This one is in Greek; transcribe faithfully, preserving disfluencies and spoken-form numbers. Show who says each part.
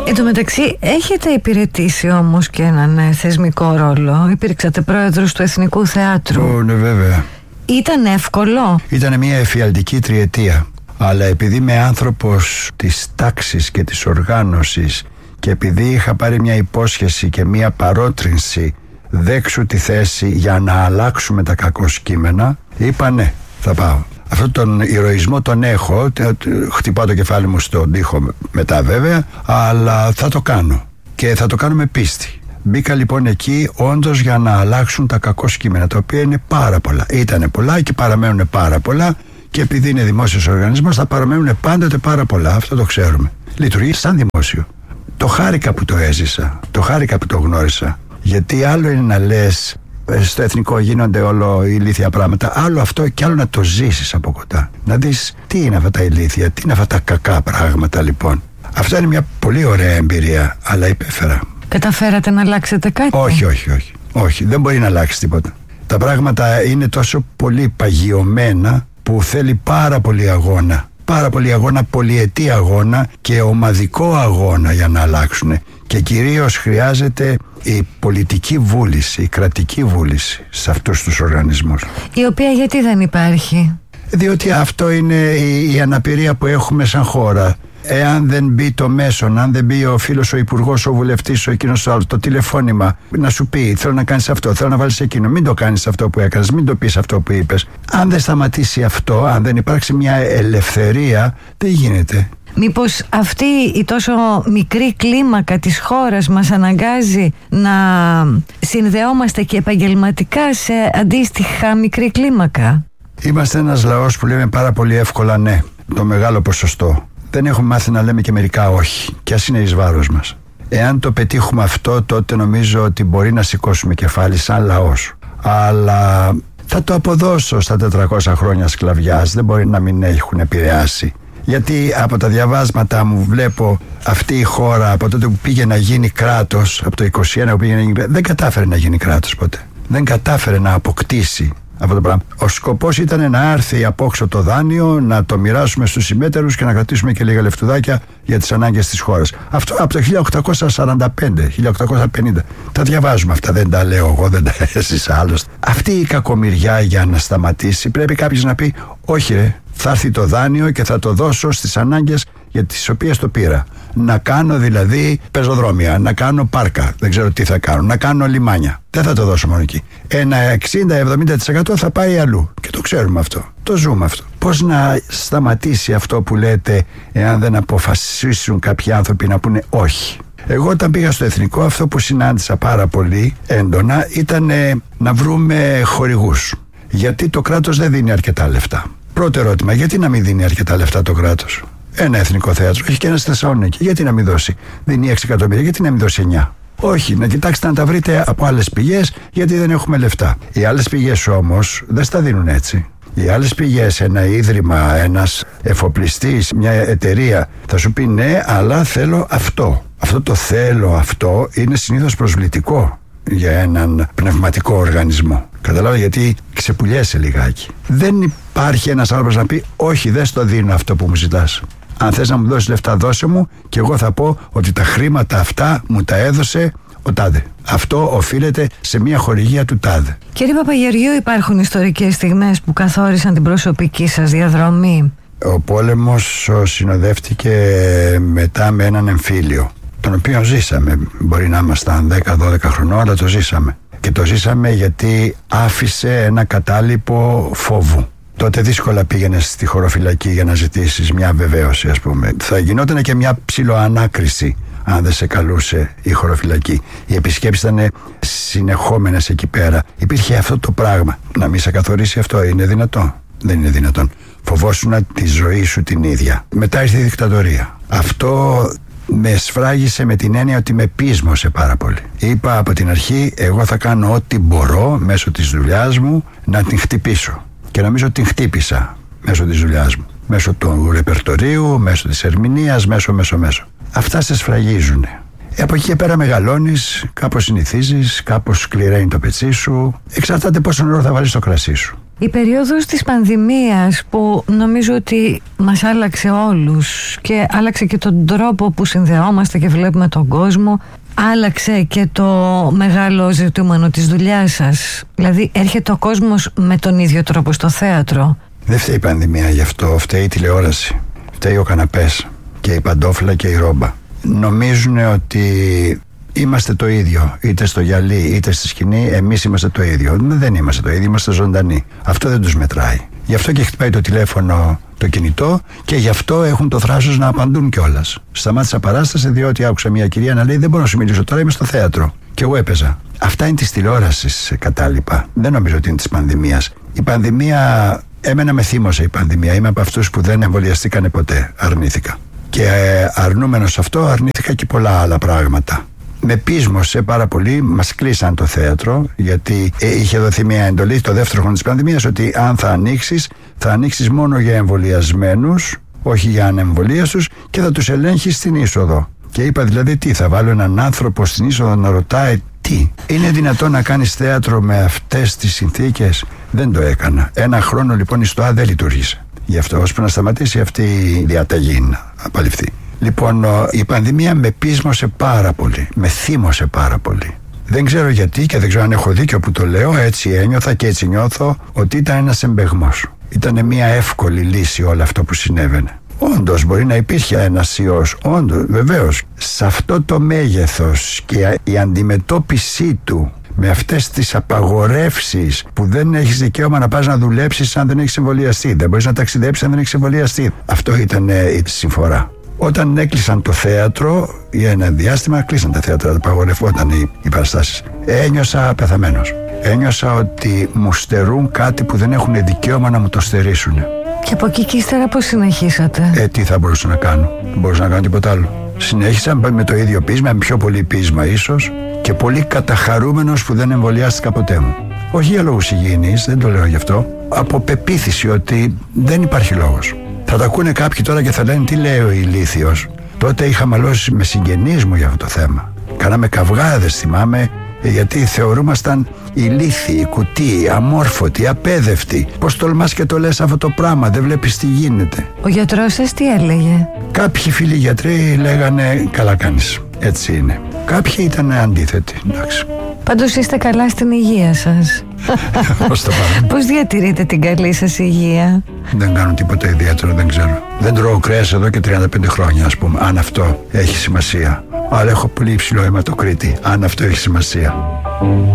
Speaker 1: Εν τω μεταξύ, έχετε υπηρετήσει όμως και έναν ε, θεσμικό ρόλο. Υπήρξατε πρόεδρος του Εθνικού Θεάτρου.
Speaker 2: Ω, ναι, βέβαια.
Speaker 1: Ήταν εύκολο?
Speaker 2: Ήταν μια εφιαλτική τριετία. Αλλά επειδή είμαι άνθρωπος της τάξης και της οργάνωσης και επειδή είχα πάρει μια υπόσχεση και μια παρότρινση δέξου τη θέση για να αλλάξουμε τα κακό κείμενα, είπα ναι, θα πάω. Αυτόν τον ηρωισμό τον έχω, χτυπάω το κεφάλι μου στον τοίχο μετά βέβαια, αλλά θα το κάνω και θα το κάνω με πίστη. Μπήκα λοιπόν εκεί όντως για να αλλάξουν τα κακό κείμενα, τα οποία είναι πάρα πολλά. Ήτανε πολλά και παραμένουν πάρα πολλά και επειδή είναι δημόσιος οργανισμός θα παραμένουν πάντοτε πάρα πολλά, αυτό το ξέρουμε. Λειτουργεί σαν δημόσιο. Το χάρηκα που το έζησα, το χάρηκα που το γνώρισα. Γιατί άλλο είναι να λες στο εθνικό γίνονται όλο ηλίθια πράγματα, άλλο αυτό και άλλο να το ζήσεις από κοντά. Να δεις τι είναι αυτά τα ηλίθια, τι είναι αυτά τα κακά πράγματα λοιπόν. Αυτό είναι μια πολύ ωραία εμπειρία, αλλά υπέφερα.
Speaker 1: Καταφέρατε να αλλάξετε κάτι?
Speaker 2: Όχι, όχι, όχι. Όχι, δεν μπορεί να αλλάξει τίποτα. Τα πράγματα είναι τόσο πολύ παγιωμένα που θέλει πάρα πολύ αγώνα. Πάρα πολύ αγώνα, πολυετή αγώνα και ομαδικό αγώνα για να αλλάξουν. Και κυρίως χρειάζεται η πολιτική βούληση, η κρατική βούληση σε αυτούς τους οργανισμούς. Η
Speaker 1: οποία γιατί δεν υπάρχει?
Speaker 2: Διότι αυτό είναι η, η αναπηρία που έχουμε σαν χώρα. Εάν δεν μπει το μέσον, αν δεν μπει ο φίλος, ο υπουργός, ο βουλευτής, ο εκείνος, ο, το τηλεφώνημα να σου πει θέλω να κάνεις αυτό, θέλω να βάλεις εκείνο, μην το κάνεις αυτό που έκανες, μην το πεις αυτό που είπες. Αν δεν σταματήσει αυτό, αν δεν υπάρξει μια ελευθερία, δεν γίνεται.
Speaker 1: Μήπως αυτή η τόσο μικρή κλίμακα της χώρας μας αναγκάζει να συνδεόμαστε και επαγγελματικά σε αντίστοιχα μικρή κλίμακα?
Speaker 2: Είμαστε ένας λαός που λέμε πάρα πολύ εύκολα ναι, το μεγάλο ποσοστό. Δεν έχουμε μάθει να λέμε και μερικά όχι, κι ας είναι εις βάρος μας. Εάν το πετύχουμε αυτό, τότε νομίζω ότι μπορεί να σηκώσουμε κεφάλι σαν λαός. Αλλά θα το αποδώσω στα τετρακόσια χρόνια σκλαβιάς, δεν μπορεί να μην έχουν επηρεάσει. Γιατί από τα διαβάσματα μου βλέπω αυτή η χώρα από τότε που πήγε να γίνει κράτος, από το είκοσι ένα που πήγε να γίνει κράτος, δεν κατάφερε να γίνει κράτος ποτέ. Δεν κατάφερε να αποκτήσει αυτό το πράγμα. Ο σκοπός ήταν να έρθει απόξω το δάνειο, να το μοιράσουμε στους συμμέτερους και να κρατήσουμε και λίγα λεφτουδάκια για τις ανάγκες της χώρας. Αυτό από το χίλια οκτακόσια σαράντα πέντε χίλια οκτακόσια πενήντα. Τα διαβάζουμε αυτά, δεν τα λέω εγώ, δεν τα έζησα άλλωστε. Αυτή η κακομοιριά για να σταματήσει πρέπει κάποιος να πει όχι ρε, θα έρθει το δάνειο και θα το δώσω στις ανάγκες για τις οποίες το πήρα. Να κάνω δηλαδή πεζοδρόμια, να κάνω πάρκα, δεν ξέρω τι θα κάνω, να κάνω λιμάνια. Δεν θα το δώσω μόνο εκεί. Ένα εξήντα με εβδομήντα τοις εκατό θα πάει αλλού. Και το ξέρουμε αυτό. Το ζούμε αυτό. Πώς να σταματήσει αυτό που λέτε, εάν δεν αποφασίσουν κάποιοι άνθρωποι να πούνε όχι? Εγώ όταν πήγα στο Εθνικό, αυτό που συνάντησα πάρα πολύ έντονα ήταν ε, να βρούμε χορηγούς. Γιατί το κράτος δεν δίνει αρκετά λεφτά. Πρώτο ερώτημα, γιατί να μην δίνει αρκετά λεφτά το κράτος? Ένα εθνικό θέατρο, έχει και ένα στη Θεσσαλονίκη. Γιατί να μην δώσει? Δίνει έξι εκατομμύρια, γιατί να μην δώσει εννιά? Όχι, να κοιτάξετε να τα βρείτε από άλλες πηγές, γιατί δεν έχουμε λεφτά. Οι άλλες πηγές όμως δεν στα δίνουν έτσι. Οι άλλες πηγές, ένα ίδρυμα, ένας εφοπλιστής, μια εταιρεία, θα σου πει ναι, αλλά θέλω αυτό. Αυτό το θέλω αυτό είναι συνήθως προσβλητικό για έναν πνευματικό οργανισμό. Καταλάβα, γιατί ξεπουλιέσαι λιγάκι. Δεν υπάρχει ένας άνθρωπος να πει όχι, δεν στο δίνω αυτό που μου ζητάς. Αν θες να μου δώσεις λεφτά, δώσε μου και εγώ θα πω ότι τα χρήματα αυτά μου τα έδωσε ο τάδε. Αυτό οφείλεται σε μια χορηγία του τάδε.
Speaker 1: Κύριε Παπαγεωργίου, υπάρχουν ιστορικές στιγμές που καθόρισαν την προσωπική σας διαδρομή?
Speaker 2: Ο πόλεμος συνοδεύτηκε μετά με έναν εμφύλιο, τον οποίο ζήσαμε. Μπορεί να ήμασταν δέκα δώδεκα χρονών, αλλά το ζήσαμε. Και το ζήσαμε γιατί άφησε ένα κατάλοιπο φόβου. Τότε δύσκολα πήγαινες στη χωροφυλακή για να ζητήσεις μια βεβαίωση, ας πούμε. Θα γινόταν και μια ψιλοανάκριση αν δεν σε καλούσε η χωροφυλακή. Οι επισκέψεις ήταν συνεχόμενες εκεί πέρα. Υπήρχε αυτό το πράγμα. Να μην σε καθορίσει αυτό, είναι δυνατό? Δεν είναι δυνατόν. Φοβόσουνα τη ζωή σου την ίδια. Μετά ήρθε η δικτατορία. Αυτό με σφράγισε με την έννοια ότι με πείσμωσε πάρα πολύ. Είπα από την αρχή, εγώ θα κάνω ό,τι μπορώ μέσω της δουλειάς μου να την χτυπήσω. Και νομίζω ότι την χτύπησα μέσω της δουλειάς μου. Μέσω του ρεπερτορίου, μέσω της ερμηνείας, μέσω, μέσω, μέσω. Αυτά σε σφραγίζουν. Ε, από εκεί και πέρα μεγαλώνεις, κάπως συνηθίζεις, κάπως σκληραίνει το πετσί σου. Εξαρτάται πόσο νερό θα βάλεις στο κρασί σου.
Speaker 1: Η περίοδος της πανδημίας που νομίζω ότι μας άλλαξε όλους και άλλαξε και τον τρόπο που συνδεόμαστε και βλέπουμε τον κόσμο, άλλαξε και το μεγάλο ζητούμενο της δουλειάς σας. Δηλαδή έρχεται ο κόσμος με τον ίδιο τρόπο στο θέατρο.
Speaker 2: Δεν φταίει η πανδημία γι' αυτό, φταίει η τηλεόραση, φταίει ο καναπές και η παντόφλα και η ρόμπα. Νομίζουν ότι είμαστε το ίδιο, είτε στο γυαλί είτε στη σκηνή, εμείς είμαστε το ίδιο. Δεν είμαστε το ίδιο, είμαστε ζωντανοί. Αυτό δεν τους μετράει. Γι' αυτό και χτυπάει το τηλέφωνο το κινητό και γι' αυτό έχουν το θράσος να απαντούν κιόλας. Σταμάτησα παράσταση διότι άκουσα μια κυρία να λέει: δεν μπορώ να σου μιλήσω τώρα, είμαι στο θέατρο. Και εγώ έπαιζα. Αυτά είναι της τηλεόρασης κατάλοιπα. Δεν νομίζω ότι είναι της πανδημίας. Η πανδημία, εμένα με θύμωσε η πανδημία. Είμαι από αυτούς που δεν εμβολιαστήκανε ποτέ. Αρνήθηκα. Και αρνούμενος αυτό, αρνήθηκα και πολλά άλλα πράγματα. Με πείσμωσε πάρα πολύ, μας κλείσαν το θέατρο, γιατί ε, είχε δοθεί μια εντολή το δεύτερο χρόνο της πανδημίας ότι αν θα ανοίξεις, θα ανοίξεις μόνο για εμβολιασμένους, όχι για ανεμβολίαστους, και θα τους ελέγχεις στην είσοδο. Και είπα δηλαδή τι, θα βάλω έναν άνθρωπο στην είσοδο να ρωτάει τι. Είναι δυνατόν να κάνεις θέατρο με αυτές τις συνθήκες? Δεν το έκανα. Ένα χρόνο λοιπόν η ΣΤΟΑ δεν λειτουργήσε. Γι' αυτό ώσπου να σταματήσει αυτή η διαταγή να απαλληφθεί. Λοιπόν, η πανδημία με πείσμωσε πάρα πολύ, με θύμωσε πάρα πολύ. Δεν ξέρω γιατί και δεν ξέρω αν έχω δίκιο που το λέω, έτσι ένιωθα και έτσι νιώθω ότι ήταν ένας εμπεγμός. Ήταν μια εύκολη λύση όλο αυτό που συνέβαινε. Όντως μπορεί να υπήρχε ένας ιός, όντως, βεβαίως. Σε αυτό το μέγεθος και η αντιμετώπιση του με αυτές τις απαγορεύσεις που δεν έχεις δικαίωμα να πας να δουλέψεις αν δεν έχεις εμβολιαστεί, δεν μπορείς να ταξιδέψεις αν δεν έχεις εμβολιαστεί. Αυτό ήταν ε, η συμφορά. Όταν έκλεισαν το θέατρο, για ένα διάστημα κλείσαν τα θέατρα, απαγορευόταν οι, οι παραστάσεις. Ένιωσα πεθαμένος. Ένιωσα ότι μου στερούν κάτι που δεν έχουν δικαίωμα να μου το στερήσουν.
Speaker 1: Και από εκεί και ύστερα πώς συνεχίσατε?
Speaker 2: Ε, τι θα μπορούσα να κάνω? Δεν μπορούσα να κάνω τίποτα άλλο. Συνέχισα με το ίδιο πείσμα, με πιο πολύ πείσμα ίσως, και πολύ καταχαρούμενος που δεν εμβολιάστηκα ποτέ μου. Όχι για λόγους υγιεινής, δεν το λέω γι' αυτό. Από πεποίθηση ότι δεν υπάρχει λόγος. Θα τα ακούνε κάποιοι τώρα και θα λένε τι λέει ο ηλίθιος. Τότε είχα μαλώσει με συγγενείς μου για αυτό το θέμα. Κάναμε καυγάδες, θυμάμαι, γιατί θεωρούμασταν ηλίθιοι, κουτί, αμόρφωτοι, απέδευτοι. Πώς τολμάς και το λες αυτό το πράγμα, δεν βλέπεις τι γίνεται?
Speaker 1: Ο γιατρός σας τι έλεγε?
Speaker 2: Κάποιοι φίλοι γιατροί λέγανε καλά κάνεις, έτσι είναι. Κάποιοι ήταν αντίθετοι, εντάξει.
Speaker 1: Πάντως είστε καλά στην υγεία σας.
Speaker 2: Πώς το πάμε?
Speaker 1: Πώς διατηρείτε την καλή σας υγεία?
Speaker 2: Δεν κάνω τίποτα ιδιαίτερο, δεν ξέρω. Δεν τρώω κρέας εδώ και τριάντα πέντε χρόνια, ας πούμε, αν αυτό έχει σημασία. Αλλά έχω πολύ υψηλό αιματοκρίτη, αν αυτό έχει σημασία.